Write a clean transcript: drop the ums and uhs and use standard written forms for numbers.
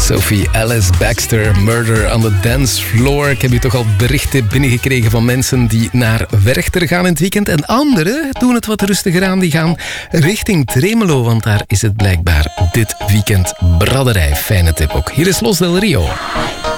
Sophie Alice Baxter, Murder on the Dance Floor. Ik heb hier toch al berichten binnengekregen van mensen die naar Werchter gaan in het weekend. En anderen doen het wat rustiger aan. Die gaan richting Tremelo, want daar is het blijkbaar dit weekend braderij. Fijne tip ook. Hier is Los del Rio.